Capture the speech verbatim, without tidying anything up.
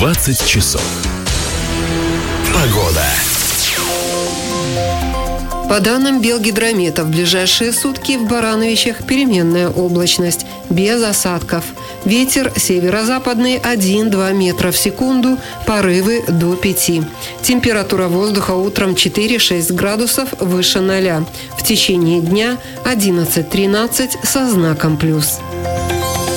двадцать часов. Погода. По данным Белгидромета, в ближайшие сутки в Барановичах переменная облачность, без осадков. Ветер северо-западный один-два метра в секунду, порывы до пяти. Температура воздуха утром четыре-шесть градусов выше ноля. В течение дня одиннадцать-тринадцать со знаком плюс.